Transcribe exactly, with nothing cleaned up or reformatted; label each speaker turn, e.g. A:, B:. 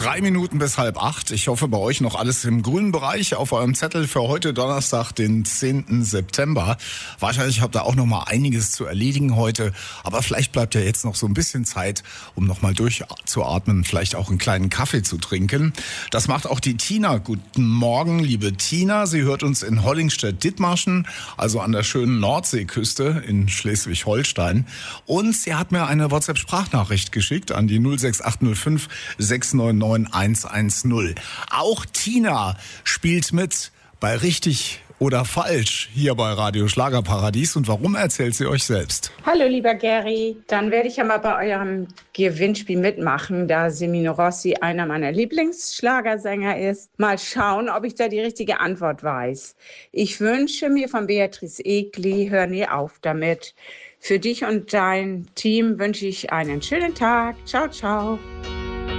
A: Drei Minuten bis halb acht. Ich hoffe, bei euch noch alles im grünen Bereich auf eurem Zettel für heute Donnerstag, den zehnten September. Wahrscheinlich habt ihr auch noch mal einiges zu erledigen heute. Aber vielleicht bleibt ja jetzt noch so ein bisschen Zeit, um noch mal durchzuatmen, vielleicht auch einen kleinen Kaffee zu trinken. Das macht auch die Tina. Guten Morgen, liebe Tina. Sie hört uns in Hollingstedt-Dithmarschen, also an der schönen Nordseeküste in Schleswig-Holstein. Und sie hat mir eine WhatsApp-Sprachnachricht geschickt an die null sechs acht null fünf sechs neun neun eins eins null. Auch Tina spielt mit bei Richtig oder Falsch hier bei Radio Schlagerparadies. Und warum, erzählt sie euch selbst.
B: Hallo lieber Gary, dann werde ich ja mal bei eurem Gewinnspiel mitmachen, da Semino Rossi einer meiner Lieblingsschlagersänger ist. Mal schauen, ob ich da die richtige Antwort weiß. Ich wünsche mir von Beatrice Egli, hör nie auf damit. Für dich und dein Team wünsche ich einen schönen Tag. Ciao, ciao.